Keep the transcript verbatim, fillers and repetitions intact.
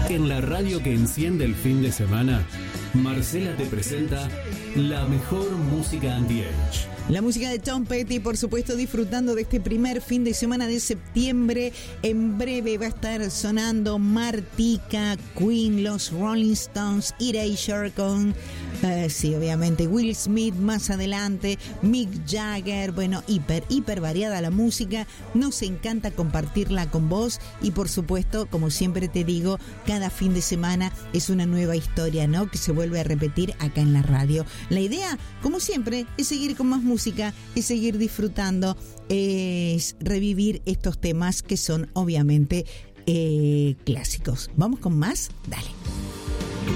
En la radio que enciende el fin de semana, Marcela te presenta la mejor música anti-age. La música de Tom Petty, por supuesto, disfrutando de este primer fin de semana de septiembre. En breve va a estar sonando Martika, Queen, los Rolling Stones, Erasure con, uh, sí, obviamente, Will Smith más adelante, Mick Jagger. Bueno, hiper, hiper variada la música. Nos encanta compartirla con vos y, por supuesto, como siempre te digo, cada fin de semana es una nueva historia, ¿no? Que se vuelve a repetir acá en la radio. La idea, como siempre, es seguir con más música. Música y seguir disfrutando, es revivir estos temas que son obviamente eh, clásicos. ¿Vamos con más? Dale.